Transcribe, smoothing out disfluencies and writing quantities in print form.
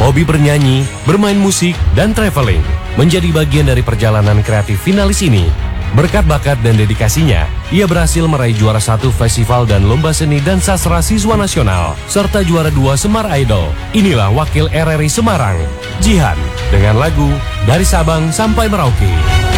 Hobi bernyanyi, bermain musik, dan traveling menjadi bagian dari perjalanan kreatif finalis ini. Berkat bakat dan dedikasinya, ia berhasil meraih juara 1 festival dan lomba seni dan sastra siswa nasional, serta juara 2 Semar Idol. Inilah wakil RRI Semarang, Jihan, dengan lagu Dari Sabang Sampai Merauke.